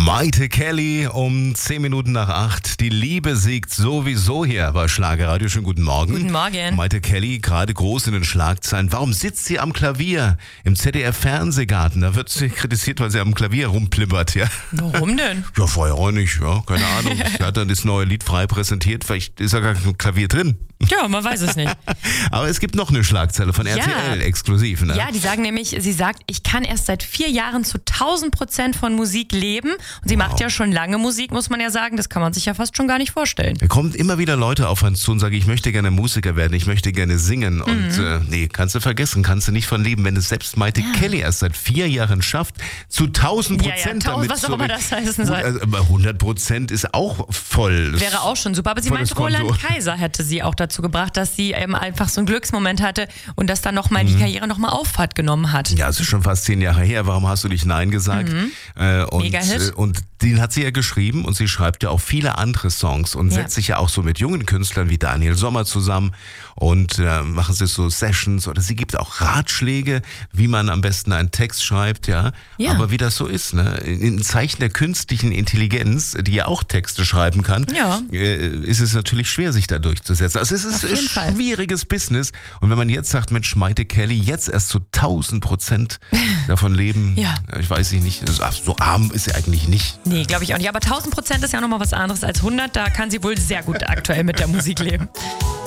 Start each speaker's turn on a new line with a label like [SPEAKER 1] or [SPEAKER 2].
[SPEAKER 1] Maite Kelly um 10 Minuten nach 8. Die Liebe siegt sowieso hier bei Schlagerradio. Schönen guten Morgen.
[SPEAKER 2] Guten Morgen.
[SPEAKER 1] Maite Kelly, gerade groß in den Schlagzeilen. Warum sitzt sie am Klavier im ZDF-Fernsehgarten? Da wird sie kritisiert, weil sie am Klavier rumplippert. Ja.
[SPEAKER 2] Warum denn?
[SPEAKER 1] Ja, vorher auch nicht. Ja, keine Ahnung. Sie hat dann das neue Lied frei präsentiert. Vielleicht ist ja gar kein Klavier drin.
[SPEAKER 2] Ja, man weiß es nicht.
[SPEAKER 1] Aber es gibt noch eine Schlagzeile von RTL exklusiv. Ne?
[SPEAKER 2] Ja, die sagen nämlich, sie sagt, ich kann erst seit 4 Jahren zu 1000% von Musik leben. Und sie macht ja schon lange Musik, muss man ja sagen. Das kann man sich ja fast schon gar nicht vorstellen.
[SPEAKER 1] Da kommen immer wieder Leute auf uns zu und sagen, ich möchte gerne Musiker werden, ich möchte gerne singen. Und nee, kannst du vergessen, kannst du nicht von leben. Wenn es selbst Maite Kelly erst seit 4 Jahren schafft, zu 1000%. Damit
[SPEAKER 2] was auch immer das heißen soll.
[SPEAKER 1] Aber 100% ist auch voll.
[SPEAKER 2] Wäre auch schon super. Aber sie meint, Roland Kaiser hätte sie auch dazu gebracht, dass sie einfach so einen Glücksmoment hatte und dass dann nochmal die Karriere nochmal Auffahrt genommen hat.
[SPEAKER 1] Ja, es ist schon fast 10 Jahre her. Warum hast du nicht Nein gesagt?
[SPEAKER 2] Mega-Hit.
[SPEAKER 1] Und den hat sie ja geschrieben und sie schreibt ja auch viele andere Songs und setzt sich ja auch so mit jungen Künstlern wie Daniel Sommer zusammen und machen sie so Sessions oder sie gibt auch Ratschläge, wie man am besten einen Text schreibt, ja. Aber wie das so ist, ne? In Zeichen der künstlichen Intelligenz, die ja auch Texte schreiben kann, ist es natürlich schwer, sich da durchzusetzen. Also es ist ein schwieriges Business und wenn man jetzt sagt, Mensch, Maite Kelly, jetzt erst zu 1000% davon leben, ich weiß nicht, so arm ist sie eigentlich nicht.
[SPEAKER 2] Nee, glaube ich auch nicht. Aber 1000% ist ja nochmal was anderes als 100. Da kann sie wohl sehr gut aktuell mit der Musik leben.